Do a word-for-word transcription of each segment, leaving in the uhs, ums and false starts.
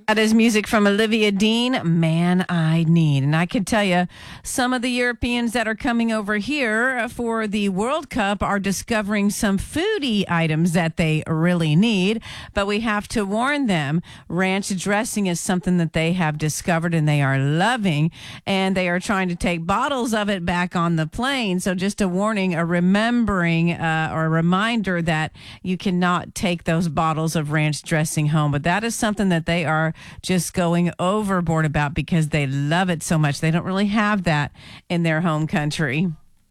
That is music from Olivia Dean, Man I Need. And I can tell you, some of the Europeans that are coming over here for the World Cup are discovering some foodie items that they really need. But we have to warn them, ranch dressing is something that they have discovered and they are loving. And they are trying to take bottles of it back on the plane. So just a warning, a remembering uh, or a reminder that you cannot take those bottles of ranch dressing home. But that is something that they are just going overboard about because they love it so much. They don't really have that in their home country.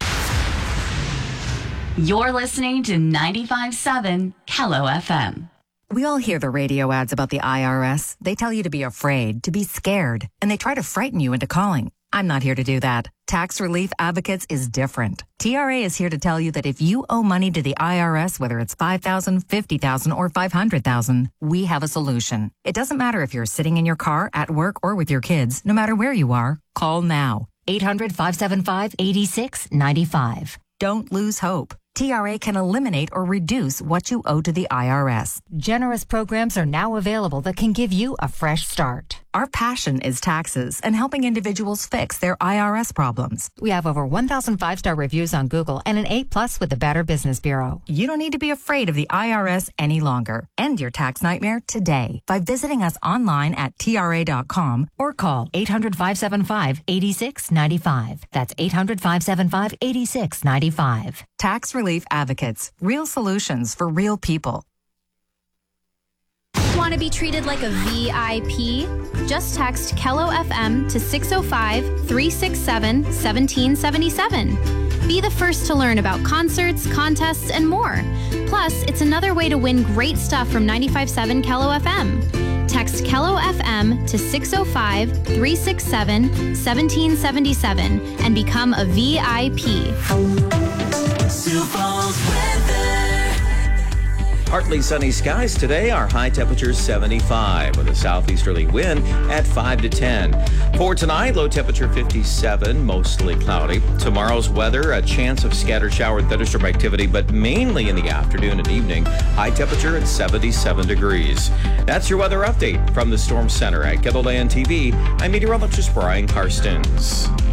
You're listening to ninety-five point seven Kello F M. We all hear the radio ads about the I R S. They tell you to be afraid, to be scared, and they try to frighten you into calling. I'm not here to do that. Tax Relief Advocates is different. T R A is here to tell you that if you owe money to the I R S, whether it's five thousand dollars, fifty thousand dollars, or five hundred thousand dollars, we have a solution. It doesn't matter if you're sitting in your car, at work, or with your kids. No matter where you are, call now. eight hundred, five seven five, eight six nine five. Don't lose hope. T R A can eliminate or reduce what you owe to the I R S. Generous programs are now available that can give you a fresh start. Our passion is taxes and helping individuals fix their I R S problems. We have over one thousand five-star reviews on Google and an A plus with the Better Business Bureau. You don't need to be afraid of the I R S any longer. End your tax nightmare today by visiting us online at T R A dot com or call eight hundred, five seven five, eight six nine five. That's eight hundred, five seven five, eight six nine five. Tax Relief Advocates. Real solutions for real people. Want to be treated like a V I P? Just text Kello F M to six oh five, three six seven, one seven seven seven. Be the first to learn about concerts, contests, and more. Plus, it's another way to win great stuff from ninety-five point seven Kello F M. Text Kello F M to six oh five, three six seven, one seven seven seven and become a V I P. Sioux Falls weather. Partly sunny skies today. Our high temperature is seventy-five with a southeasterly wind at five to ten. For tonight, low temperature fifty-seven, mostly cloudy. Tomorrow's weather, a chance of scattered shower and thunderstorm activity, but mainly in the afternoon and evening. High temperature at seventy-seven degrees. That's your weather update from the Storm Center at Kettleland T V. I'm meteorologist Brian Karstens.